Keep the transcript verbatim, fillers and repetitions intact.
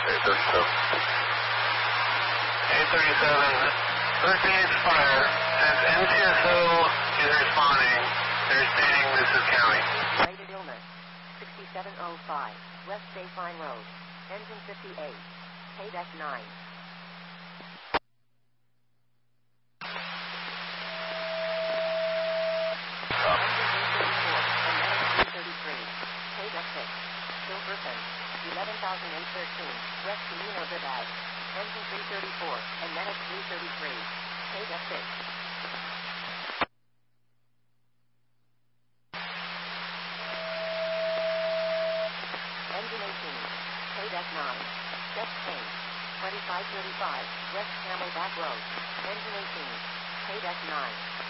eight thirty-seven. eight thirty-seven, first unit's fire. Since N C S O is responding, they're stating this is county. Rated illness, sixty-seven oh five, West Bayfine Road, engine fifty-eight, K D E C nine. Silverton, eleven thousand eight thirteen, West Camino Vibad, engine three thirty-four, and Medic three thirty-three, K D E C six. Engine eighteen, K D E C nine, Step change, twenty-five thirty-five, West Camelback Road, engine eighteen, K D E C nine.